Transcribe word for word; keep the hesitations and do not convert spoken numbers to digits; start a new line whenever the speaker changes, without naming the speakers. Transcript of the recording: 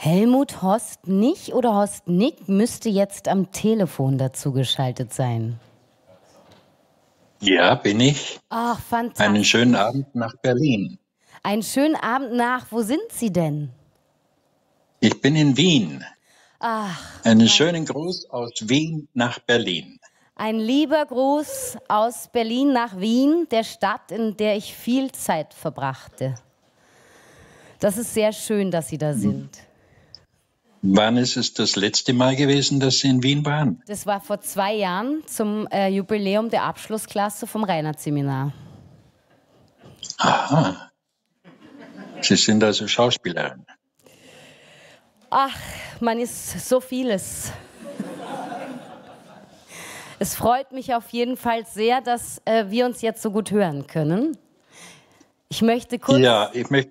Helmut Horst Nich oder Horst Nick müsste jetzt am Telefon dazugeschaltet sein.
Ja, bin ich.
Ach, fantastisch.
Einen schönen Abend nach Berlin.
Einen schönen Abend nach. Wo sind Sie denn?
Ich bin in Wien.
Ach.
Einen schönen Gruß aus Wien nach Berlin.
Ein lieber Gruß aus Berlin nach Wien, der Stadt, in der ich viel Zeit verbrachte. Das ist sehr schön, dass Sie da sind.
Wann ist es das letzte Mal gewesen, dass Sie in Wien waren?
Das war vor zwei Jahren zum äh, Jubiläum der Abschlussklasse vom Reinhardt-Seminar.
Aha. Sie sind also Schauspielerin.
Ach, man ist so vieles. Es freut mich auf jeden Fall sehr, dass äh, wir uns jetzt so gut hören können. Ich möchte kurz...
Ja, ich möchte